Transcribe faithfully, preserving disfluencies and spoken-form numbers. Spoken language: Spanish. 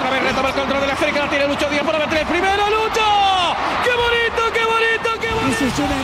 otra vez retoma el control de la esférica, la tiene Lucho Díaz para meter el primero, ¡Lucho!